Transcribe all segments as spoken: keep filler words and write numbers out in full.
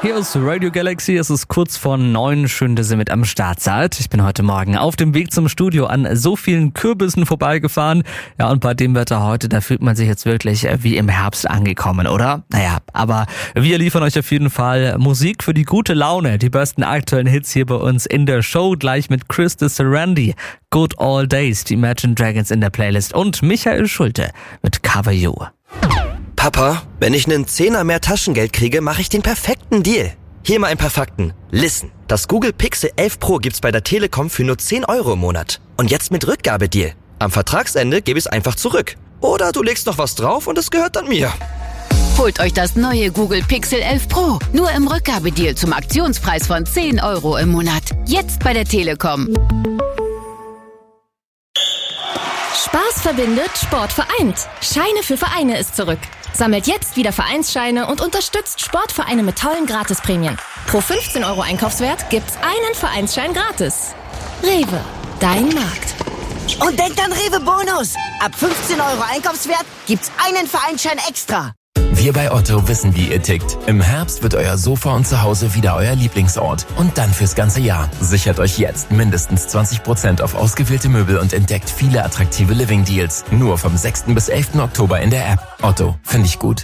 Hier ist Radio Galaxy, es ist kurz vor neun, schön, dass ihr mit am Start seid. Ich bin heute Morgen auf dem Weg zum Studio an so vielen Kürbissen vorbeigefahren. Ja, und bei dem Wetter heute, da fühlt man sich jetzt wirklich wie im Herbst angekommen, oder? Naja, aber wir liefern euch auf jeden Fall Musik für die gute Laune. Die besten aktuellen Hits hier bei uns in der Show, gleich mit Chris de Serendi, Good All Days, die Imagine Dragons in der Playlist und Michael Schulte mit Cover You. Papa, wenn ich einen Zehner mehr Taschengeld kriege, mache ich den perfekten Deal. Hier mal ein paar Fakten. Listen, das Google Pixel elf Pro gibt's bei der Telekom für nur zehn Euro im Monat. Und jetzt mit Rückgabedeal. Am Vertragsende gebe ich es einfach zurück. Oder du legst noch was drauf und es gehört dann mir. Holt euch das neue Google Pixel elf Pro. Nur im Rückgabedeal zum Aktionspreis von zehn Euro im Monat. Jetzt bei der Telekom. Spaß verbindet, Sport vereint. Scheine für Vereine ist zurück. Sammelt jetzt wieder Vereinsscheine und unterstützt Sportvereine mit tollen Gratisprämien. Pro fünfzehn Euro Einkaufswert gibt's einen Vereinsschein gratis. Rewe, dein Markt. Und denkt an Rewe Bonus. Ab fünfzehn Euro Einkaufswert gibt's einen Vereinsschein extra. Wir bei Otto wissen, wie ihr tickt. Im Herbst wird euer Sofa und Zuhause wieder euer Lieblingsort. Und dann fürs ganze Jahr. Sichert euch jetzt mindestens zwanzig Prozent auf ausgewählte Möbel und entdeckt viele attraktive Living-Deals. Nur vom sechsten bis elften Oktober in der App. Otto, finde ich gut.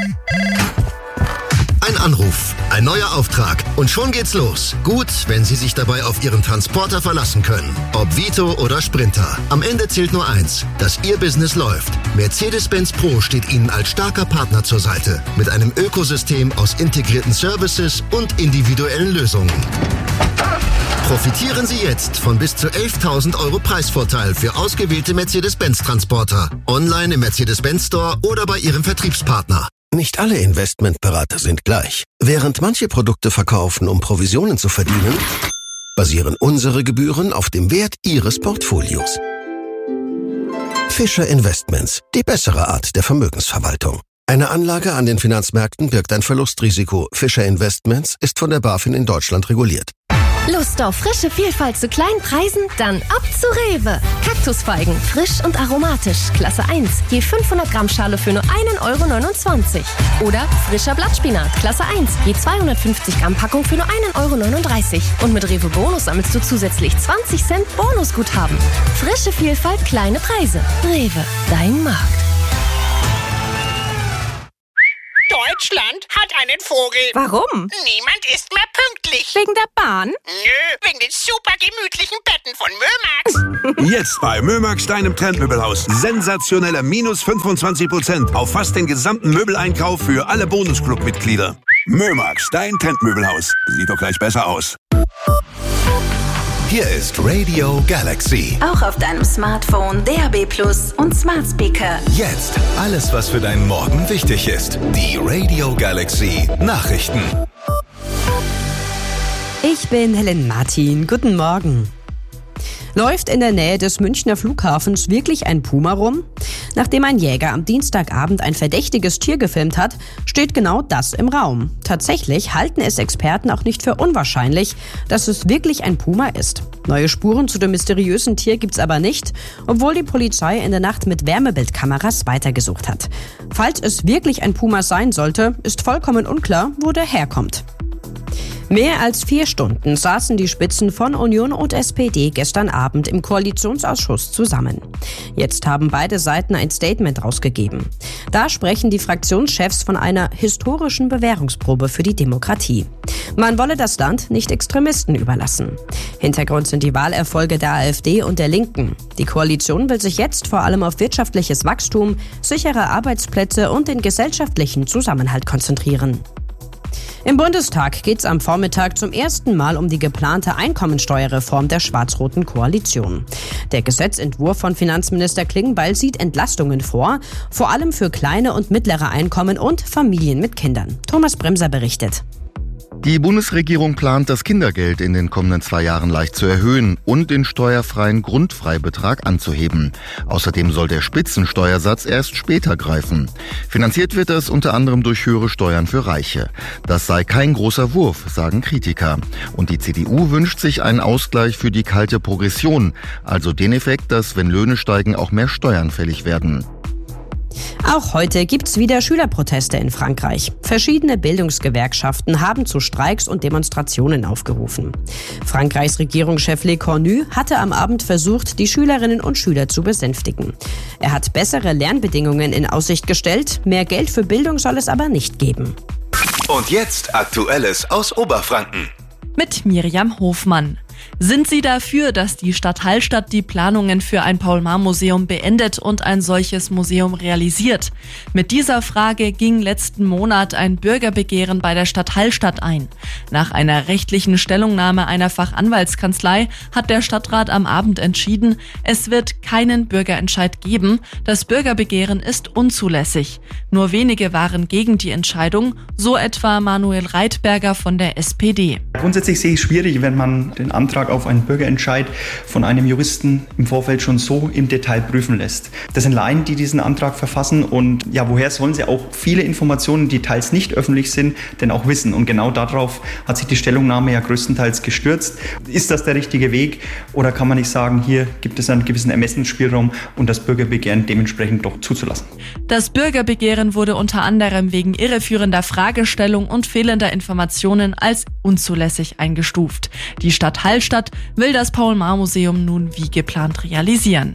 Ein Anruf, ein neuer Auftrag und schon geht's los. Gut, wenn Sie sich dabei auf Ihren Transporter verlassen können. Ob Vito oder Sprinter. Am Ende zählt nur eins, dass Ihr Business läuft. Mercedes-Benz Pro steht Ihnen als starker Partner zur Seite. Mit einem Ökosystem aus integrierten Services und individuellen Lösungen. Profitieren Sie jetzt von bis zu elftausend Euro Preisvorteil für ausgewählte Mercedes-Benz-Transporter. Online im Mercedes-Benz Store oder bei Ihrem Vertriebspartner. Nicht alle Investmentberater sind gleich. Während manche Produkte verkaufen, um Provisionen zu verdienen, basieren unsere Gebühren auf dem Wert Ihres Portfolios. Fischer Investments, die bessere Art der Vermögensverwaltung. Eine Anlage an den Finanzmärkten birgt ein Verlustrisiko. Fischer Investments ist von der BaFin in Deutschland reguliert. Lust auf frische Vielfalt zu kleinen Preisen? Dann ab zu Rewe. Kaktusfeigen, frisch und aromatisch, Klasse eins. Je fünfhundert Gramm Schale für nur einen Euro neunundzwanzig. Oder frischer Blattspinat, Klasse eins. Je zweihundertfünfzig Gramm Packung für nur einen Euro neununddreißig. Und mit Rewe Bonus sammelst du zusätzlich zwanzig Cent Bonusguthaben. Frische Vielfalt, kleine Preise. Rewe, dein Markt. Deutschland hat einen Vogel. Warum? Niemand ist mehr pünktlich. Wegen der Bahn? Nö, wegen den super gemütlichen Betten von Mömax. Jetzt bei Mömax, deinem Trendmöbelhaus. Sensationelle minus fünfundzwanzig Prozent auf fast den gesamten Möbeleinkauf für alle Bonusclub-Mitglieder. Mömax, dein Trendmöbelhaus. Sieht doch gleich besser aus. Hier ist Radio Galaxy. Auch auf deinem Smartphone, D A B Plus und Smart Speaker. Jetzt alles, was für deinen Morgen wichtig ist. Die Radio Galaxy Nachrichten. Ich bin Helen Martin. Guten Morgen. Läuft in der Nähe des Münchner Flughafens wirklich ein Puma rum? Nachdem ein Jäger am Dienstagabend ein verdächtiges Tier gefilmt hat, steht genau das im Raum. Tatsächlich halten es Experten auch nicht für unwahrscheinlich, dass es wirklich ein Puma ist. Neue Spuren zu dem mysteriösen Tier gibt's aber nicht, obwohl die Polizei in der Nacht mit Wärmebildkameras weitergesucht hat. Falls es wirklich ein Puma sein sollte, ist vollkommen unklar, wo der herkommt. Mehr als vier Stunden saßen die Spitzen von Union und S P D gestern Abend im Koalitionsausschuss zusammen. Jetzt haben beide Seiten ein Statement rausgegeben. Da sprechen die Fraktionschefs von einer historischen Bewährungsprobe für die Demokratie. Man wolle das Land nicht Extremisten überlassen. Hintergrund sind die Wahlerfolge der AfD und der Linken. Die Koalition will sich jetzt vor allem auf wirtschaftliches Wachstum, sichere Arbeitsplätze und den gesellschaftlichen Zusammenhalt konzentrieren. Im Bundestag geht es am Vormittag zum ersten Mal um die geplante Einkommensteuerreform der schwarz-roten Koalition. Der Gesetzentwurf von Finanzminister Klingbeil sieht Entlastungen vor, vor allem für kleine und mittlere Einkommen und Familien mit Kindern. Thomas Bremser berichtet. Die Bundesregierung plant, das Kindergeld in den kommenden zwei Jahren leicht zu erhöhen und den steuerfreien Grundfreibetrag anzuheben. Außerdem soll der Spitzensteuersatz erst später greifen. Finanziert wird das unter anderem durch höhere Steuern für Reiche. Das sei kein großer Wurf, sagen Kritiker. Und die C D U wünscht sich einen Ausgleich für die kalte Progression, also den Effekt, dass, wenn Löhne steigen, auch mehr Steuern fällig werden. Auch heute gibt's wieder Schülerproteste in Frankreich. Verschiedene Bildungsgewerkschaften haben zu Streiks und Demonstrationen aufgerufen. Frankreichs Regierungschef Le Cornu hatte am Abend versucht, die Schülerinnen und Schüler zu besänftigen. Er hat bessere Lernbedingungen in Aussicht gestellt, mehr Geld für Bildung soll es aber nicht geben. Und jetzt Aktuelles aus Oberfranken. Mit Miriam Hofmann. Sind Sie dafür, dass die Stadt Hallstatt die Planungen für ein Paul-Marr-Museum beendet und ein solches Museum realisiert? Mit dieser Frage ging letzten Monat ein Bürgerbegehren bei der Stadt Hallstatt ein. Nach einer rechtlichen Stellungnahme einer Fachanwaltskanzlei hat der Stadtrat am Abend entschieden, es wird keinen Bürgerentscheid geben. Das Bürgerbegehren ist unzulässig. Nur wenige waren gegen die Entscheidung, so etwa Manuel Reitberger von der S P D. Grundsätzlich sehe ich es schwierig, wenn man den Antrag auf einen Bürgerentscheid von einem Juristen im Vorfeld schon so im Detail prüfen lässt. Das sind Laien, die diesen Antrag verfassen und ja, woher sollen sie auch viele Informationen, die teils nicht öffentlich sind, denn auch wissen? Und genau darauf hat sich die Stellungnahme ja größtenteils gestürzt. Ist das der richtige Weg oder kann man nicht sagen, hier gibt es einen gewissen Ermessensspielraum und das Bürgerbegehren dementsprechend doch zuzulassen? Das Bürgerbegehren wurde unter anderem wegen irreführender Fragestellung und fehlender Informationen als unzulässig eingestuft. Die Stadt Hallstatt will das Paul-Marr-Museum nun wie geplant realisieren.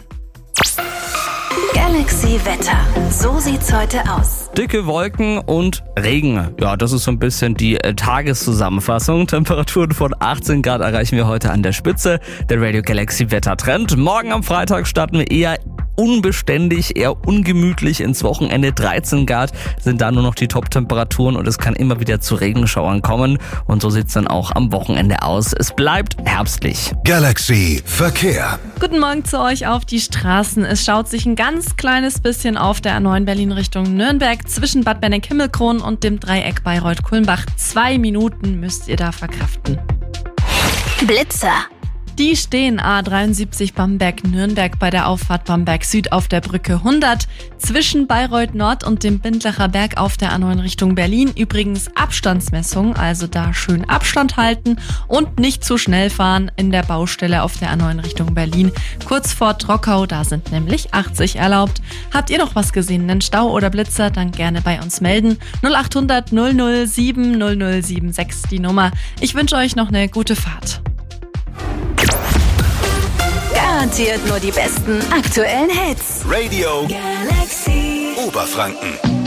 Galaxy Wetter. So sieht's heute aus. Dicke Wolken und Regen. Ja, das ist so ein bisschen die äh, Tageszusammenfassung. Temperaturen von achtzehn Grad erreichen wir heute an der Spitze. Der Radio Galaxy Wettertrend. Morgen am Freitag starten wir eher unbeständig, eher ungemütlich ins Wochenende. dreizehn Grad sind da nur noch die Top-Temperaturen und es kann immer wieder zu Regenschauern kommen. Und so sieht's dann auch am Wochenende aus. Es bleibt herbstlich. Galaxy Verkehr. Guten Morgen zu euch auf die Straßen. Es schaut sich ein ganz kleines bisschen auf der A neun Berlin Richtung Nürnberg zwischen Bad Benneck-Himmelkron und dem Dreieck Bayreuth-Kulmbach. Zwei Minuten müsst ihr da verkraften. Blitzer. Die stehen A dreiundsiebzig Bamberg-Nürnberg bei der Auffahrt Bamberg Süd auf der Brücke hundert. Zwischen Bayreuth Nord und dem Bindlacher Berg auf der A neun Richtung Berlin übrigens Abstandsmessung, also da schön Abstand halten und nicht zu schnell fahren in der Baustelle auf der A neun Richtung Berlin. Kurz vor Trockau, da sind nämlich achtzig erlaubt. Habt ihr noch was gesehen, einen Stau oder Blitzer, dann gerne bei uns melden. null acht hundert null null sieben null null sieben sechs die Nummer. Ich wünsche euch noch eine gute Fahrt. Garantiert nur die besten aktuellen Hits. Radio Galaxy Oberfranken.